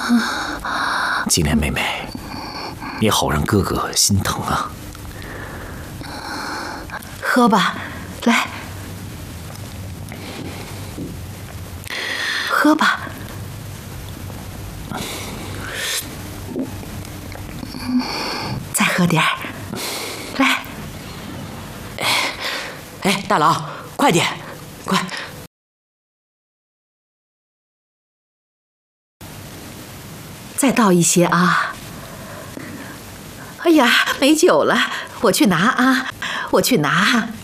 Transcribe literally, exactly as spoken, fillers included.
金莲妹妹，你好让哥哥心疼啊！ 喝吧，来，喝吧。再喝点儿，来。 哎，大郎，快点，快！ 再倒一些啊！哎呀，没酒了，我去拿啊，我去拿。